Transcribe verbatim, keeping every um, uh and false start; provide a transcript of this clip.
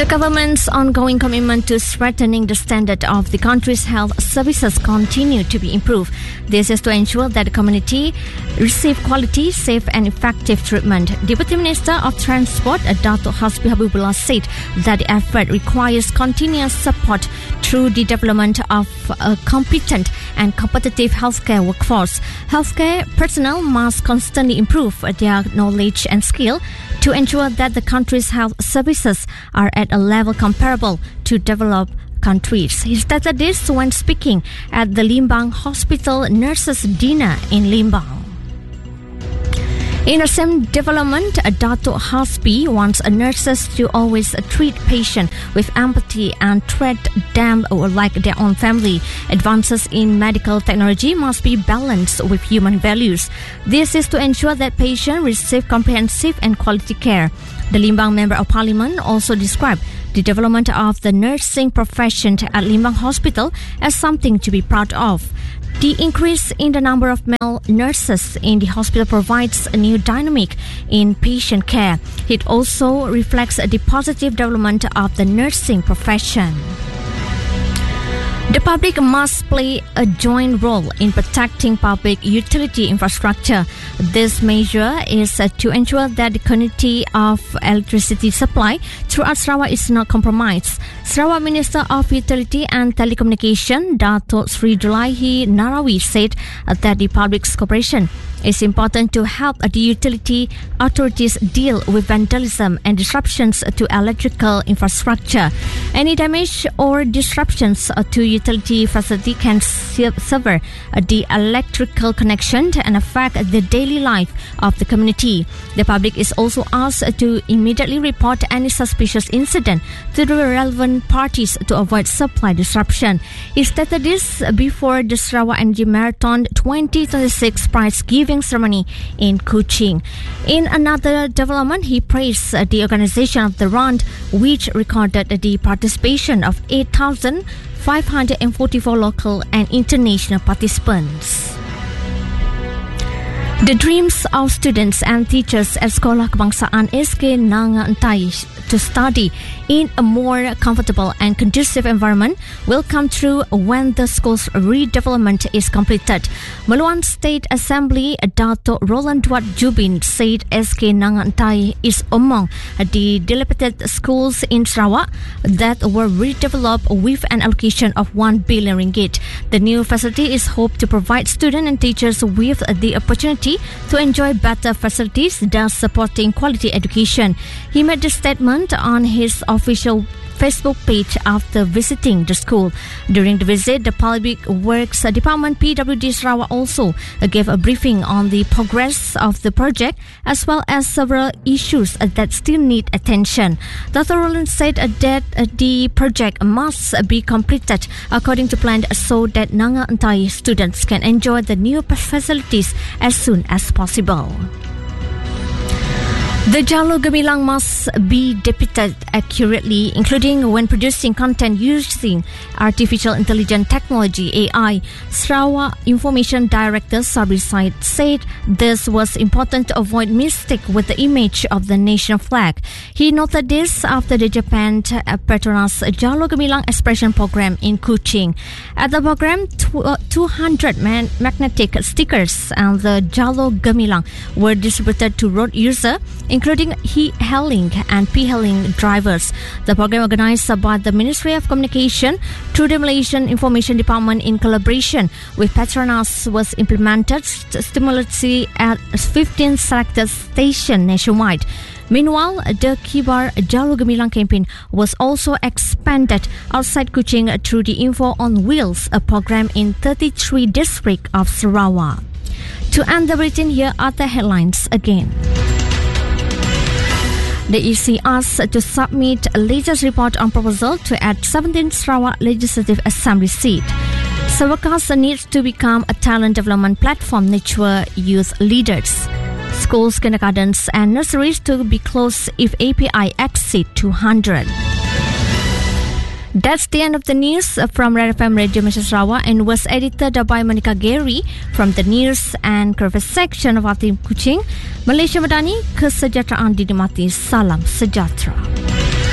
The government's ongoing commitment to strengthening the standard of the country's health services continue to be improved. This is to ensure that the community receive quality, safe and effective treatment. Deputy Minister of Transport, Datuk Hasbi Habibullah, said that the effort requires continuous support through the development of a competent and competitive healthcare workforce. Healthcare personnel must constantly improve their knowledge and skill to ensure that the country's health services are at a level comparable to developed countries. He stated this when speaking at the Limbang Hospital Nurses Dinner in Limbang. In the same development, Datuk Hasbi wants nurses to always treat patients with empathy and treat them like their own family. Advances in medical technology must be balanced with human values. This is to ensure that patients receive comprehensive and quality care. The Limbang Member of Parliament also described the development of the nursing profession at Limbang Hospital as something to be proud of. The increase in the number of male nurses in the hospital provides a new dynamic in patient care. It also reflects the positive development of the nursing profession. The public must play a joint role in protecting public utility infrastructure. This measure is uh, to ensure that the continuity of electricity supply throughout Sarawak is not compromised. Sarawak Minister of Utility and Telecommunication, Datuk Sri Julaihi Narawi, said uh, that the public's cooperation is important to help uh, the utility authorities deal with vandalism and disruptions to electrical infrastructure. Any damage or disruptions uh, to utility facility can sever uh, the electrical connection and affect the daily life of the community. The public is also asked to immediately report any suspicious incident to the relevant parties to avoid supply disruption. He stated this before the Sarawak Energy Marathon twenty twenty-six prize giving ceremony in Kuching. In another development, he praised the organization of the run, which recorded the participation of eight thousand five hundred forty-four local and international participants. The dreams of students and teachers at Sekolah Kebangsaan S K Nanga Entai to study in a more comfortable and conducive environment will come true when the school's redevelopment is completed. Meluan State Assembly Datuk Roland Duat Jubin said S K Nanga Entai is among the dilapidated schools in Sarawak that were redeveloped with an allocation of one billion ringgit. The new facility is hoped to provide students and teachers with the opportunity to enjoy better facilities, thus supporting quality education. He made the statement on his official Facebook page after visiting the school. During the visit, the Public Works Department P W D Sarawak also gave a briefing on the progress of the project as well as several issues that still need attention. Doctor Roland said that the project must be completed according to plan so that Nanga Entai students can enjoy the new facilities as soon as possible. The Jalur Gemilang must be depicted accurately, including when producing content using artificial intelligence technology A I. Sarawak Information Director Sabri Said said this was important to avoid mistake with the image of the national flag. He noted this after the Japan Petronas Jalur Gemilang Expression Program in Kuching. At the program, two hundred man- magnetic stickers and the Jalur Gemilang were distributed to road users, including e-hailing and P-hailing drivers. The program organized by the Ministry of Communication through the Malaysian Information Department in collaboration with Petronas was implemented stimulatively at fifteen selected stations nationwide. Meanwhile, the Kibar Jalur Gemilang campaign was also expanded outside Kuching through the Info on Wheels, a program in thirty-three districts of Sarawak. To end the bulletin, here are the headlines again. The E C asked to submit a latest report on proposal to add seventeen Sarawak Legislative Assembly seats. Sawakas needs to become a talent development platform, nurture youth leaders. Schools, kindergartens and nurseries to be closed if A P I exceed two hundred. That's the end of the news from Red F M Radio Malaysia Sarawak and was edited by Monica Gary from the news and current section of Atim Kuching. Malaysia Madani, kesejahteraan dinikmati. Salam sejahtera.